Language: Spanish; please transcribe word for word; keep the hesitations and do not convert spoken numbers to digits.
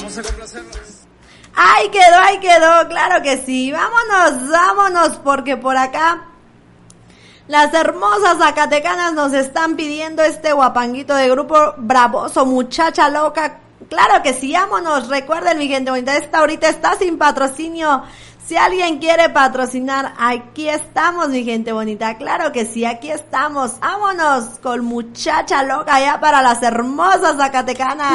Vamos a complacerlos. Ahí quedó, ahí quedó, claro que sí. Vámonos, vámonos, porque por acá las hermosas zacatecanas nos están pidiendo este guapanguito de Grupo Bravoso, Muchacha Loca. Claro que sí, vámonos. Recuerden, mi gente bonita, esta ahorita está sin patrocinio. Si alguien quiere patrocinar, aquí estamos, mi gente bonita. Claro que sí, aquí estamos. Vámonos con Muchacha Loca ya para las hermosas zacatecanas.